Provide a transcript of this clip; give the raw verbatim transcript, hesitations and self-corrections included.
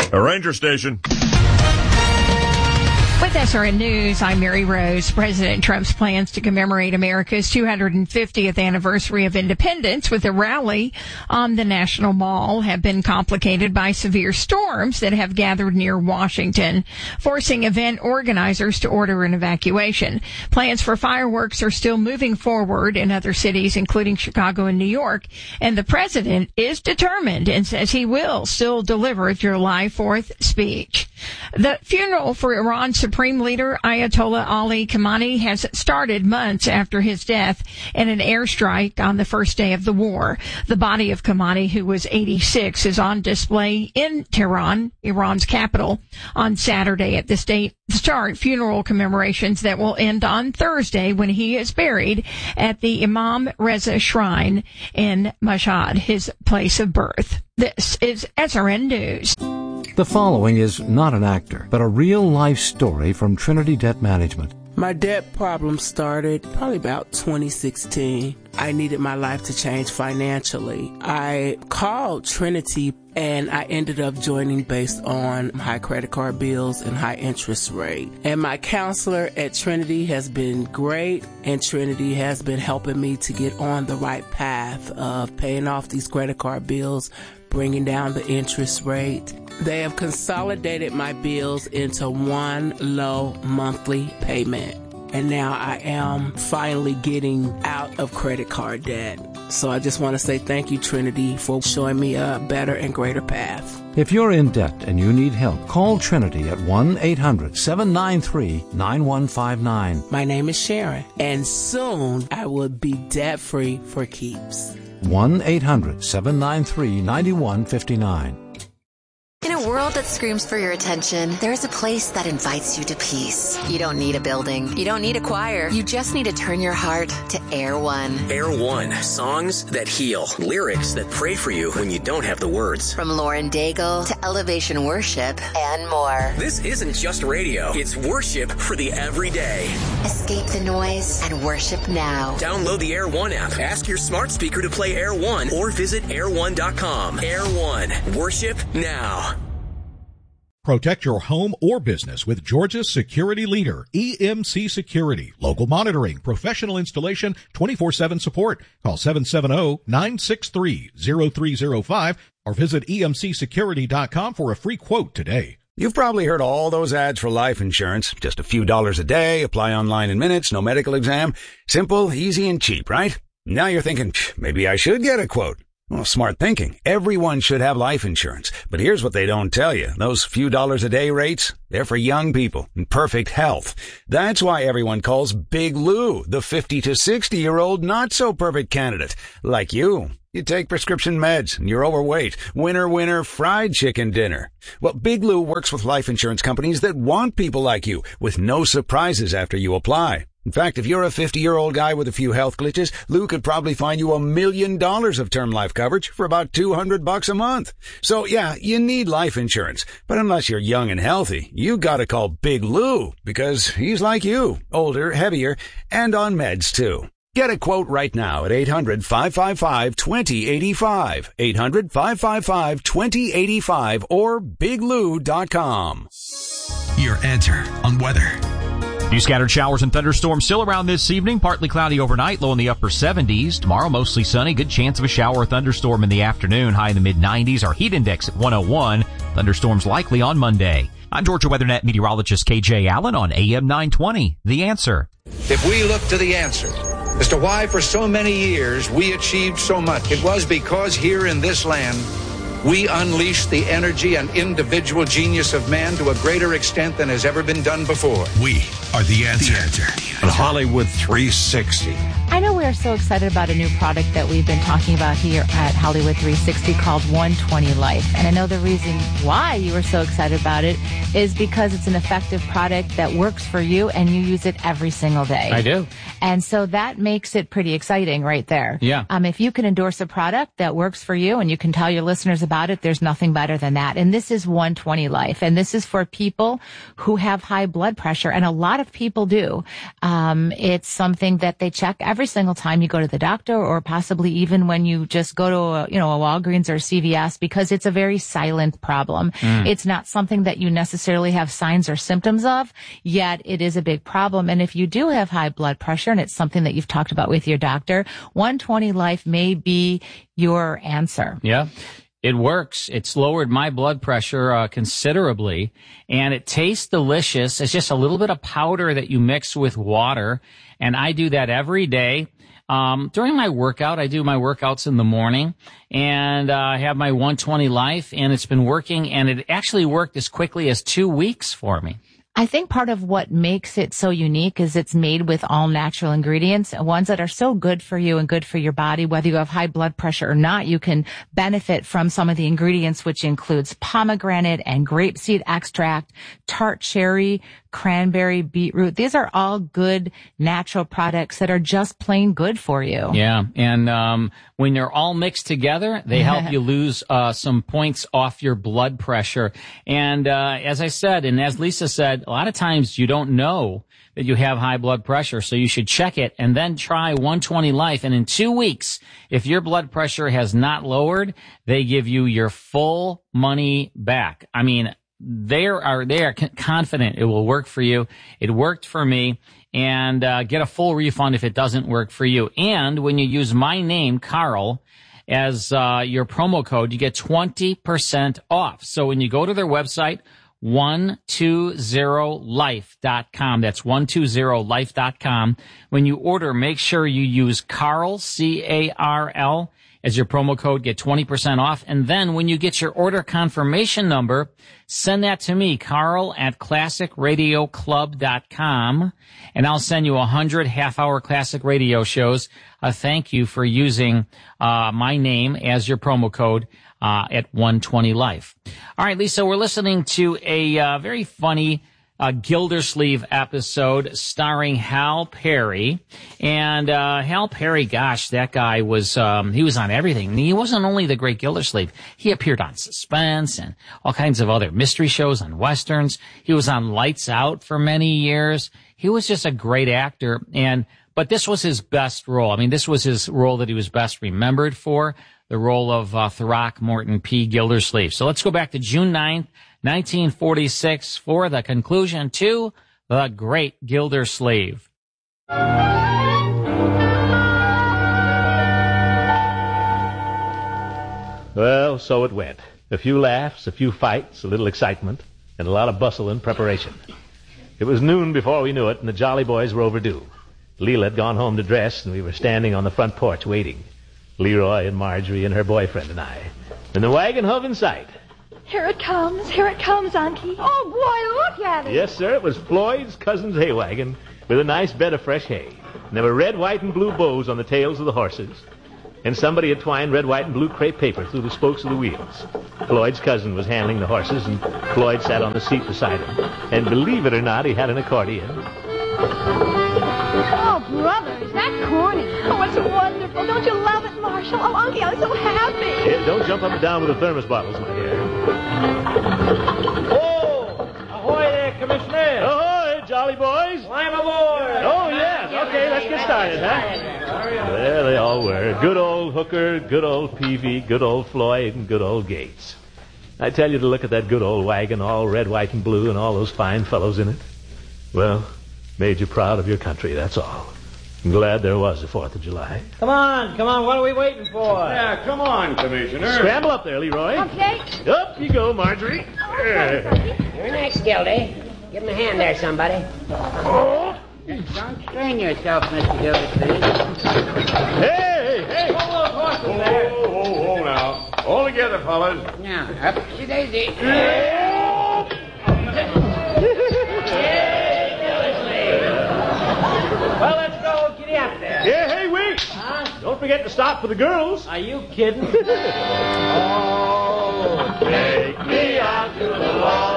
A ranger station. With S R N News, I'm Mary Rose. President Trump's plans to commemorate America's two hundred fiftieth anniversary of independence with a rally on the National Mall have been complicated by severe storms that have gathered near Washington, forcing event organizers to order an evacuation. Plans for fireworks are still moving forward in other cities, including Chicago and New York, and the president is determined and says he will still deliver a July fourth speech. The funeral for Iran's Supreme Leader Ayatollah Ali Khamenei has started months after his death in an airstrike on the first day of the war. The body of Khamenei, who was eighty-six, is on display in Tehran, Iran's capital, on Saturday at the state start funeral commemorations that will end on Thursday when he is buried at the Imam Reza Shrine in Mashhad, his place of birth. This is S R N News. The following is not an actor, but a real-life story from Trinity Debt Management. My debt problem started probably about twenty sixteen. I needed my life to change financially. I called Trinity and I ended up joining based on high credit card bills and high interest rate. And my counselor at Trinity has been great, and Trinity has been helping me to get on the right path of paying off these credit card bills, bringing down the interest rate. They have consolidated my bills into one low monthly payment. And now I am finally getting out of credit card debt. So I just want to say thank you, Trinity, for showing me a better and greater path. If you're in debt and you need help, call Trinity at one eight hundred seven nine three nine one five nine. My name is Sharon, and soon I will be debt-free for keeps. one eight hundred seven nine three nine one five nine. In a world that screams for your attention, there is a place that invites you to peace. You don't need a building. You don't need a choir. You just need to turn your heart to Air One. Air One. Songs that heal. Lyrics that pray for you when you don't have the words. From Lauren Daigle to Elevation Worship and more. This isn't just radio. It's worship for the everyday. Escape the noise and worship now. Download the Air One app. Ask your smart speaker to play Air One or visit air one dot com. Air One. Worship now. Protect your home or business with Georgia's security leader, E M C Security. Local monitoring, professional installation, twenty-four seven support. Call seven seven zero nine six three zero three zero five or visit E M C security dot com for a free quote today. You've probably heard all those ads for life insurance. Just a few dollars a day, apply online in minutes, no medical exam. Simple, easy, and cheap, right? Now you're thinking, maybe I should get a quote. Well, smart thinking. Everyone should have life insurance. But here's what they don't tell you. Those few dollars a day rates, they're for young people in perfect health. That's why everyone calls Big Lou the fifty to sixty year old not so perfect candidate. Like you. You take prescription meds and you're overweight. Winner, winner, fried chicken dinner. Well, Big Lou works with life insurance companies that want people like you with no surprises after you apply. In fact, if you're a fifty-year-old guy with a few health glitches, Lou could probably find you a million dollars of term life coverage for about two hundred bucks a month. So yeah, you need life insurance. But unless you're young and healthy, you gotta call Big Lou because he's like you, older, heavier, and on meds too. Get a quote right now at eight hundred five five five two zero eight five, eight hundred five five five two zero eight five or big lou dot com. Your answer on weather. Few scattered showers and thunderstorms still around this evening. Partly cloudy overnight, low in the upper seventies. Tomorrow, mostly sunny. Good chance of a shower or thunderstorm in the afternoon. High in the mid nineties. Our heat index at one oh one. Thunderstorms likely on Monday. I'm Georgia WeatherNet meteorologist K J Allen on A M nine twenty. The Answer. If we look to the answer as to why for so many years we achieved so much, it was because here in this land we unleashed the energy and individual genius of man to a greater extent than has ever been done before. We are the answer. The answer. On Hollywood three sixty. I know we are so excited about a new product that we've been talking about here at Hollywood three sixty called one twenty Life. And I know the reason why you are so excited about it is because it's an effective product that works for you and you use it every single day. I do. And so that makes it pretty exciting right there. Yeah. Um, if you can endorse a product that works for you and you can tell your listeners about about it, there's nothing better than that. And this is one twenty Life. And this is for people who have high blood pressure. And a lot of people do. Um, it's something that they check every single time you go to the doctor, or possibly even when you just go to a, you know, a Walgreens or a C V S, because it's a very silent problem. Mm. It's not something that you necessarily have signs or symptoms of, yet it is a big problem. And if you do have high blood pressure, and it's something that you've talked about with your doctor, one twenty Life may be your answer. Yeah. It works. It's lowered my blood pressure uh, considerably, and it tastes delicious. It's just a little bit of powder that you mix with water, and I do that every day. Um, during my workout, I do my workouts in the morning, and uh, I have my one twenty Life, and it's been working, and it actually worked as quickly as two weeks for me. I think part of what makes it so unique is it's made with all natural ingredients, ones that are so good for you and good for your body. Whether you have high blood pressure or not, you can benefit from some of the ingredients, which includes pomegranate and grapeseed extract, tart cherry, cranberry, beetroot. These are all good natural products that are just plain good for you. Yeah, and um when they're all mixed together, they help you lose uh some points off your blood pressure. And uh as I said, and as Lisa said, a lot of times you don't know that you have high blood pressure, so you should check it and then try one twenty Life. And in two weeks, if your blood pressure has not lowered, they give you your full money back. I mean, They are they are confident it will work for you. It worked for me, and uh, get a full refund if it doesn't work for you. And when you use my name, Carl, as uh, your promo code, you get twenty percent off. So when you go to their website, one twenty life dot com, that's one twenty life dot com. When you order, make sure you use Carl, C A R L, as your promo code, get twenty percent off. And then when you get your order confirmation number, send that to me, Carl at classic radio club dot com, and I'll send you one hundred half-hour classic radio shows. A thank you for using uh my name as your promo code uh at one twenty Life. All right, Lisa, we're listening to a uh, very funny a Gildersleeve episode starring Hal Perry. And uh Hal Perry, gosh, that guy was um he was on everything. He wasn't only the great Gildersleeve. He appeared on Suspense and all kinds of other mystery shows and westerns. He was on Lights Out for many years. He was just a great actor, and but this was his best role. I mean, this was his role that he was best remembered for, the role of uh, Throckmorton P. Gildersleeve. So let's go back to June ninth, nineteen forty-six, for the conclusion to The Great Gildersleeve. Well, so it went. A few laughs, a few fights, a little excitement, and a lot of bustle and preparation. It was noon before we knew it, and the Jolly Boys were overdue. Leela had gone home to dress, and we were standing on the front porch waiting. Leroy and Marjorie and her boyfriend and I. And the wagon hove in sight. Here it comes. Here it comes, Unky. Oh, boy, look at it. Yes, sir. It was Floyd's cousin's hay wagon with a nice bed of fresh hay. And there were red, white, and blue bows on the tails of the horses. And somebody had twined red, white, and blue crepe paper through the spokes of the wheels. Floyd's cousin was handling the horses, and Floyd sat on the seat beside him. And believe it or not, he had an accordion. Oh, brother, is that corny? Oh, it's wonderful. Don't you love it, Marshall? Oh, Unky, I'm so happy. Yeah, don't jump up and down with the thermos bottles, my dear. Oh, ahoy there, Commissioner. Ahoy, Jolly Boys. Climb aboard. Oh, yes. Okay, let's get started, huh? There they all were. Good old Hooker, good old Peavy, good old Floyd, and good old Gates. I tell you to look at that good old wagon, all red, white, and blue, and all those fine fellows in it. Well, made you proud of your country, that's all. I'm glad there was a fourth of July. Come on, come on, what are we waiting for? Yeah, come on, Commissioner. Scramble up there, Leroy. Okay. Up you go, Marjorie. You're next, Gildy. Give him a hand there, somebody. Oh. Don't strain yourself, Mister Gildersleeve. Hey, hey. Whoa, whoa, horses there. Whoa, whoa, whoa, now. All together, fellas. Now, up to daisy. Well, let's go. Giddy up there. Yeah, hey, wait. Huh? Don't forget to stop for the girls. Are you kidding? Oh, take me out to the lawn.